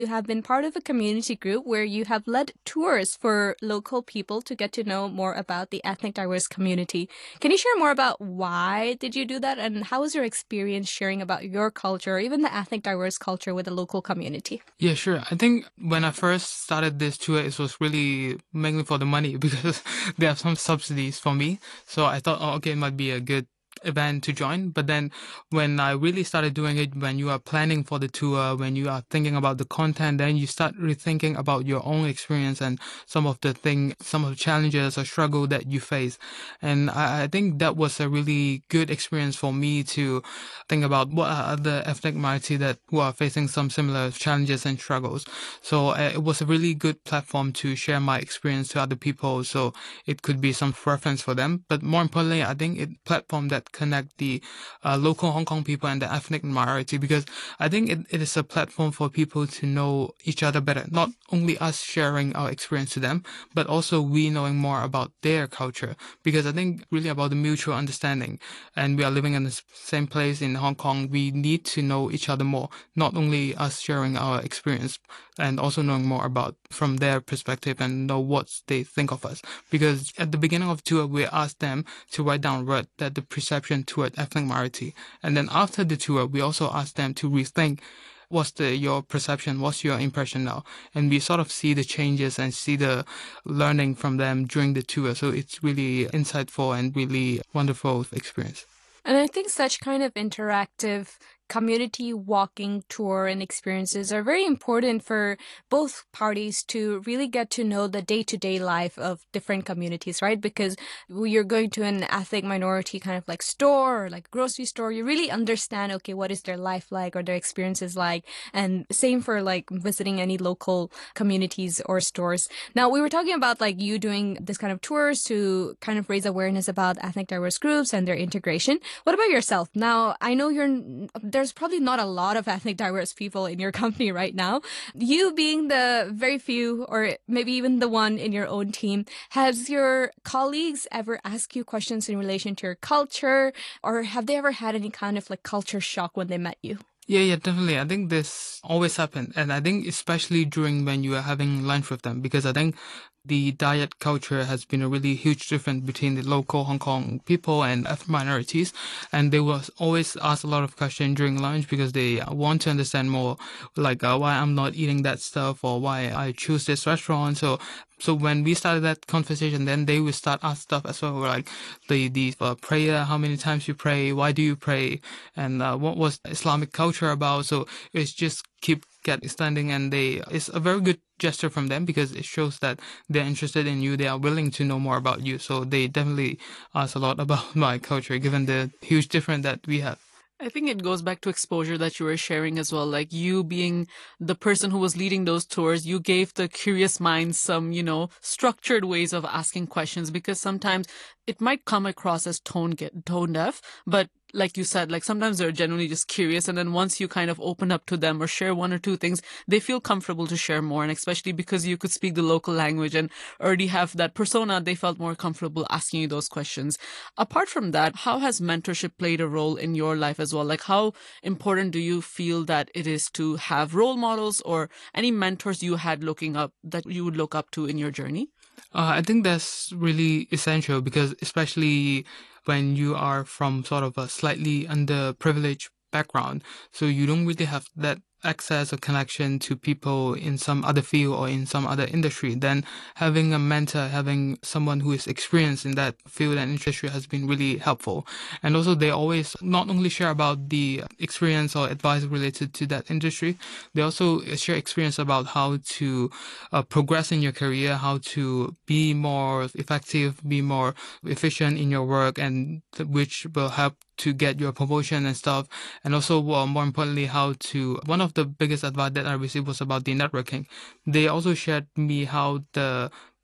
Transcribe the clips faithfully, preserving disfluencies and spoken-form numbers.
You have been part of a community group where you have led tours for local people to get to know more about the ethnic diverse community. Can you share more about why did you do that and how was your experience sharing about your culture or even the ethnic diverse culture with the local community? Yeah, sure. I think when I first started this tour, it was really mainly for the money because they have some subsidies for me. So I thought, oh, okay, it might be a good event to join. But then when I really started doing it, when you are planning for the tour, when you are thinking about the content, then you start rethinking about your own experience and some of the thing, some of the challenges or struggle that you face. And I, I think that was a really good experience for me to think about what are other ethnic minority that who are facing some similar challenges and struggles. So uh, it was a really good platform to share my experience to other people. So it could be some reference for them. But more importantly, I think it platform that connect the uh, local Hong Kong people and the ethnic minority, because I think it, it is a platform for people to know each other better. Not only us sharing our experience to them, but also we knowing more about their culture. Because I think really about the mutual understanding, and we are living in the same place in Hong Kong. We need to know each other more, not only us sharing our experience and also knowing more about from their perspective and know what they think of us. Because at the beginning of the tour, we asked them to write down what that the perception toward ethnic minority. And then after the tour, we also asked them to rethink what's the your perception, what's your impression now. And we sort of see the changes and see the learning from them during the tour. So it's really insightful and really wonderful experience. And I think such kind of interactive community walking tour and experiences are very important for both parties to really get to know the day-to-day life of different communities, right? Because you're going to an ethnic minority kind of like store or like grocery store, you really understand, okay, what is their life like or their experiences like? And same for like visiting any local communities or stores. Now, we were talking about like you doing this kind of tours to kind of raise awareness about ethnic diverse groups and their integration. What about yourself? Now, I know you're there's probably not a lot of ethnic diverse people in your company right now. You being the very few, or maybe even the one in your own team, has your colleagues ever asked you questions in relation to your culture, or have they ever had any kind of like culture shock when they met you? Yeah, yeah, definitely. I think this always happen. And I think especially during when you are having lunch with them, because I think the diet culture has been a really huge difference between the local Hong Kong people and ethnic minorities. And they will always ask a lot of questions during lunch because they want to understand more, like uh, why I'm not eating that stuff or why I choose this restaurant. So so when we started that conversation, then they will start ask stuff as well, like the the uh, prayer, how many times you pray, why do you pray, and uh, what was Islamic culture about. So it's just keep get extending, and they it's a very good gesture from them because it shows that they're interested in you, they are willing to know more about you. So they definitely ask a lot about my culture, given the huge difference that we have. I think it goes back to exposure that you were sharing as well. Like you being the person who was leading those tours, you gave the curious minds some, you know, structured ways of asking questions, because sometimes it might come across as tone get tone deaf, but like you said, like sometimes they're genuinely just curious. And then once you kind of open up to them or share one or two things, they feel comfortable to share more. And especially because you could speak the local language and already have that persona, they felt more comfortable asking you those questions. Apart from that, how has mentorship played a role in your life as well? Like how important do you feel that it is to have role models or any mentors you had looking up that you would look up to in your journey? Uh, I think that's really essential because especially when you are from sort of a slightly underprivileged background, so you don't really have that access or connection to people in some other field or in some other industry, then having a mentor, having someone who is experienced in that field and industry has been really helpful. And also they always not only share about the experience or advice related to that industry, they also share experience about how to uh, progress in your career, how to be more effective, be more efficient in your work, and th- which will help to get your promotion and stuff. And also, well, more importantly, how to, one of the biggest advice that I received was about the networking. They also shared me how the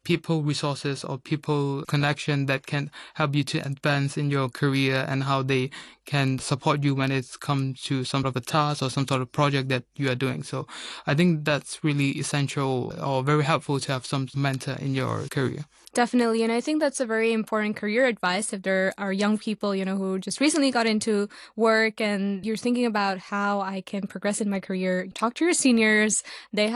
people resources or people connection that can help you to advance in your career, and how they can support you when it comes to some sort of a task or some sort of project that you are doing. So I think that's really essential or very helpful to have some mentor in your career. Definitely. And I think that's a very important career advice if there are young people, you know, who just recently got into work and you're thinking about how I can progress in my career. Talk to your seniors. They